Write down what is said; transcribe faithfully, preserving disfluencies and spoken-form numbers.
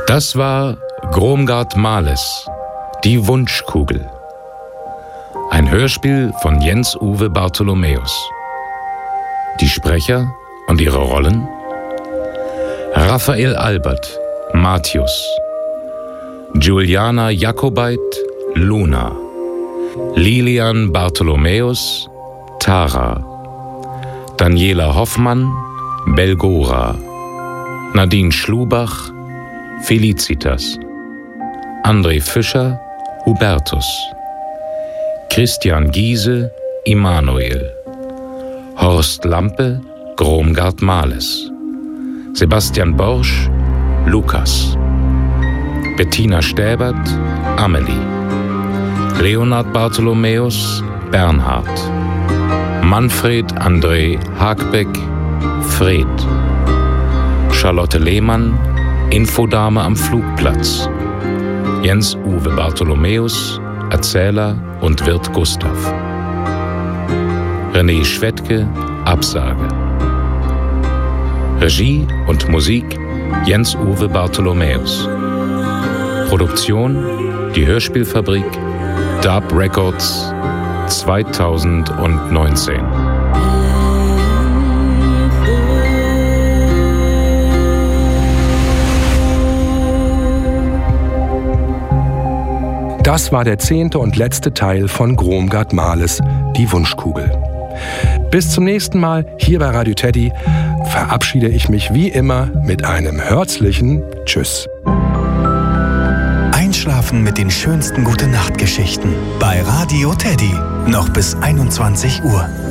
Das war Gromgard Males, die Wunschkugel. Ein Hörspiel von Jens-Uwe Bartholomäus. Die Sprecher und ihre Rollen: Raphael Albert, Mathius; Juliana Jakobait, Luna; Lilian Bartholomäus, Tara; Daniela Hoffmann, Belgora; Nadine Schlubach, Felicitas; André Fischer, Hubertus; Christian Giese, Immanuel; Horst Lampe, Gromgard Males; Sebastian Borsch, Lukas; Bettina Stäbert, Amelie; Leonhard Bartholomäus, Bernhard; Manfred André Hagbeck, Fred; Charlotte Lehmann, Infodame am Flugplatz; Jens-Uwe Bartholomäus, Erzähler und Wirt Gustav; René Schwedke, Absage. Regie und Musik Jens-Uwe Bartholomäus. Produktion die Hörspielfabrik, Dub Records zweitausendneunzehn. Das war der zehnte und letzte Teil von Gromgard Males, die Wunschkugel. Bis zum nächsten Mal hier bei Radio Teddy verabschiede ich mich wie immer mit einem herzlichen Tschüss. Einschlafen mit den schönsten Gute-Nacht-Geschichten bei Radio Teddy. Noch bis einundzwanzig Uhr.